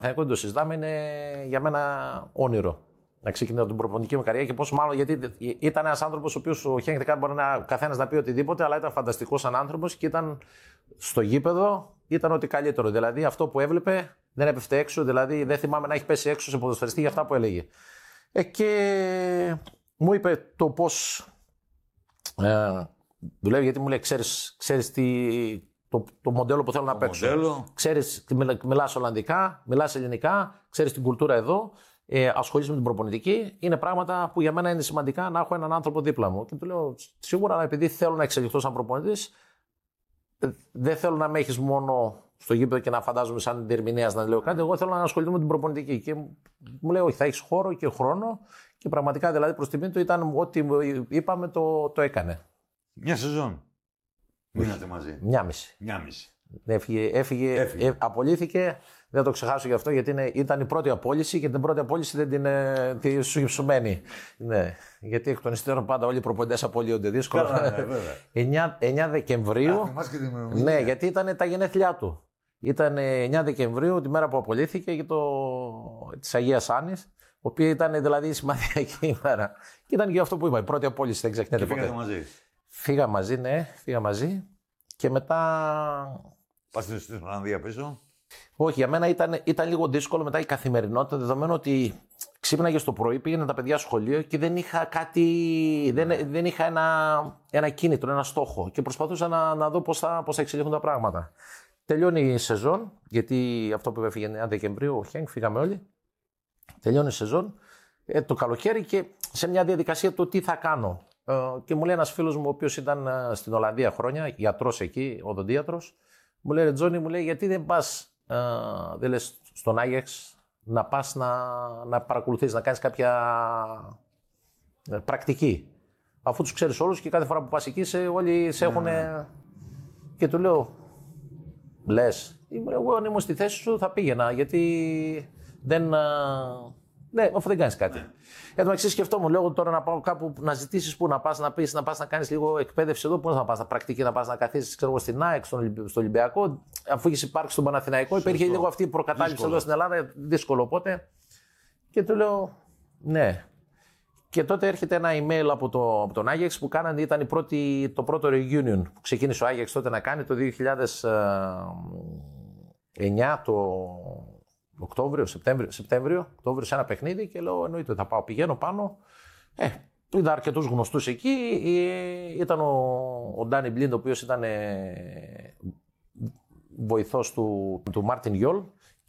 Εγώ δεν το συζητάμε, είναι για μένα όνειρο να ξεκινήσω την προπονητική μου καριέρα και πόσο μάλλον γιατί ήταν ένας άνθρωπος ο οποίος ο Χένκ Τεκάρ μπορεί καθένας να πει οτιδήποτε, αλλά ήταν φανταστικός σαν άνθρωπος και ήταν στο γήπεδο, ήταν ό,τι καλύτερο. Δηλαδή αυτό που έβλεπε δεν έπεφτε έξω, δηλαδή δεν θυμάμαι να έχει πέσει έξω σε ποδοσφαιριστή για αυτά που έλεγε. Και μου είπε το πώς δουλεύει, γιατί μου λέει: Ξέρεις το μοντέλο που θέλω να παίξω. Ξέρεις, μιλάς Ολλανδικά, μιλάς Ελληνικά, ξέρεις την κουλτούρα εδώ, ασχολείσαι με την προπονητική. Είναι πράγματα που για μένα είναι σημαντικά να έχω έναν άνθρωπο δίπλα μου. Και του λέω: Σίγουρα, αλλά επειδή θέλω να εξελιχθώ σαν προπονητής, δεν θέλω να με έχεις μόνο στο γήπεδο και να φαντάζομαι σαν διερμηνέας να λέω κάτι. Εγώ θέλω να ασχοληθώ με την προπονητική. Και μου λέει: Όχι, θα έχεις χώρο και χρόνο. Και πραγματικά δηλαδή προς τιμή του ήταν ό,τι είπαμε το έκανε. Μια σεζόν. Μείνατε μαζί. Μια μισή. Έφυγε, απολύθηκε. Δεν το ξεχάσω γι' αυτό, γιατί ήταν η πρώτη απόλυση και την πρώτη απόλυση δεν την σου υψωμένη. Ναι, γιατί εκ των υστέρων πάντα όλοι οι προπονητές απολύονται δύσκολα. 9 Δεκεμβρίου. Ναι, γιατί ήταν τα γενέθλιά του. Ήταν 9 Δεκεμβρίου, τη μέρα που απολύθηκε της Αγίας Άννης, η οποία ήταν δηλαδή σημαντική ημέρα. Και ήταν και αυτό που είπα, η πρώτη απόλυση, δεν ξεχνάτε ποτέ. Πήγατε μαζί. Φύγα μαζί, ναι, φύγα μαζί. Και μετά. Πας στην Ολλανδία πίσω. Όχι, για μένα ήταν λίγο δύσκολο μετά η καθημερινότητα, δεδομένου ότι ξύπναγε το πρωί, πήγαινε τα παιδιά σχολείο και δεν είχα κάτι. Δεν είχα ένα κίνητρο, ένα στόχο. Και προσπαθούσα να δω πώς θα εξελίχθουν τα πράγματα. Τελειώνει η σεζόν, γιατί αυτό που έφυγε 9 Δεκεμβρίου, ο Χένκ, φύγαμε όλοι. Τελειώνει η σεζόν, το καλοκαίρι και σε μια διαδικασία του τι θα κάνω. Και μου λέει ένας φίλος μου, ο οποίος ήταν στην Ολλανδία χρόνια, γιατρός εκεί, οδοντίατρος, μου λέει: Ρε Τζόνι, μου λέει, γιατί δεν πας, δεν λες στον Άγιαξ, να πας να παρακολουθείς, να κάνεις κάποια πρακτική. Αφού τους ξέρεις όλους και κάθε φορά που πας εκεί, όλοι σε έχουν. Και του λέω: Λες, εγώ αν ήμουν στη θέση σου θα πήγαινα, γιατί δεν. Ναι, αφού δεν κάνεις κάτι. Εν τω μεταξύ σκεφτόμουν, λέω τώρα να πάω κάπου να ζητήσεις πού να πας, να πεις, να πας να κάνεις λίγο εκπαίδευση εδώ, πού να πας, να πρακτική, να πας να καθίσεις στην ΑΕΚ, στο Ολυμπιακό, αφού έχεις υπάρξει στον Παναθηναϊκό. Υπήρχε λίγο αυτή η προκατάληψη εδώ στην Ελλάδα, δύσκολο οπότε. Και του λέω: Ναι. Και τότε έρχεται ένα email από τον Άγιαξ που κάνανε, ήταν το πρώτο reunion που ξεκίνησε ο Άγιαξ τότε να κάνει το 2009, Οκτώβριο, Σεπτέμβριο, σε ένα παιχνίδι και λέω: Εννοείται, θα πάω, πηγαίνω πάνω. Είδα αρκετούς γνωστούς εκεί. Ήταν ο Ντάνι Μπλίντ, ο οποίος ήταν βοηθός του Μάρτιν Γιόλ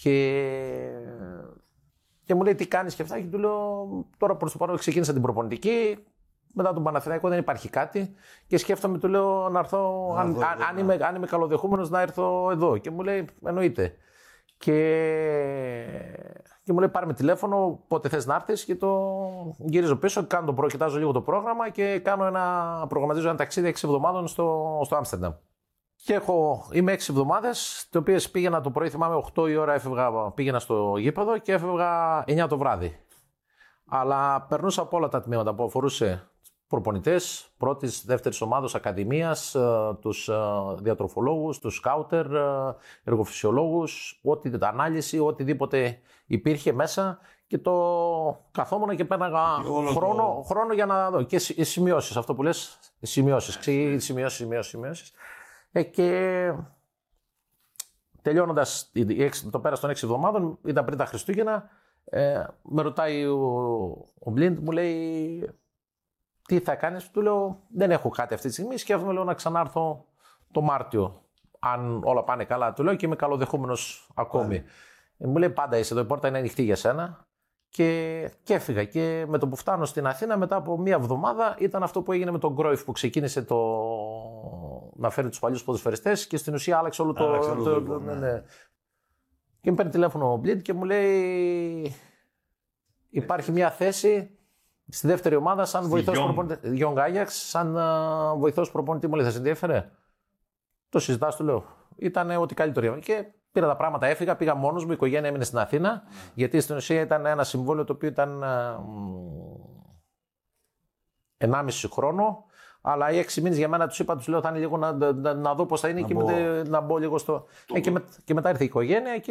και μου λέει: Τι κάνεις και αυτά. Και του λέω: Τώρα προς το παρόν ξεκίνησα την προπονητική. Μετά τον Παναθηναϊκό δεν υπάρχει κάτι. Και σκέφτομαι, του λέω, να έρθω, αν είμαι καλοδεχούμενος, να έρθω εδώ. Και μου λέει: Εννοείται. Και μου λέει: Πάρε με τηλέφωνο, πότε θες να έρθεις. Και το γυρίζω πίσω, κοιτάζω λίγο το πρόγραμμα και προγραμματίζω ένα ταξίδι 6 εβδομάδων στο Άμστερνταμ. Και είμαι 6 εβδομάδες, τις οποίες πήγαινα το πρωί, θυμάμαι 8 η ώρα πήγαινα στο γήπεδο και έφευγα 9 το βράδυ. Αλλά περνούσα από όλα τα τμήματα που αφορούσε προπονητές, πρώτης, δεύτερης ομάδος, ακαδημίας, τους διατροφολόγους, τους σκάουτερ, εργοφυσιολόγους, ανάλυση, οτιδήποτε υπήρχε μέσα και το καθόμουν και πέρναγα χρόνο για να δω. Και οι σημειώσεις, αυτό που λες, σημειώσεις. Και τελειώνοντας το πέρας των 6 εβδομάδων, ήταν πριν τα Χριστούγεννα, με ρωτάει ο Μπλίντ, μου λέει: Τι θα κάνεις. Του λέω: Δεν έχω κάτι αυτή τη στιγμή. Σκέφτομαι, λέω, να ξανάρθω το Μάρτιο. Αν όλα πάνε καλά, του λέω, και είμαι καλοδεχούμενος ακόμη. Μου λέει: Πάντα είσαι εδώ, η πόρτα είναι ανοιχτή για σένα. Και έφυγα. Και με το που φτάνω στην Αθήνα, μετά από μία εβδομάδα, ήταν αυτό που έγινε με τον Κρόιφ που ξεκίνησε να φέρει τους παλιούς ποδοσφαιριστές και στην ουσία άλλαξε όλο το. Ναι. Και με παίρνει τηλέφωνο ο Μπλίντ και μου λέει: Υπάρχει μία θέση στη δεύτερη ομάδα σαν βοηθός προπονητή. Young Ajax, σαν βοηθός προπονητή. Μου λέει: Θα σε ενδιαφέρε. Το συζητάς, του λέω. Ήταν ό,τι καλύτερο. Και πήρα τα πράγματα, έφυγα, πήγα μόνος μου, η οικογένεια έμεινε στην Αθήνα. Γιατί στην ουσία ήταν ένα συμβόλαιο το οποίο ήταν 1,5 χρόνο. Αλλά οι 6 μήνες για μένα τους λέω: Θα είναι λίγο να δω πώς θα είναι και να μπω λίγο στο. Και μετά ήρθε η οικογένεια.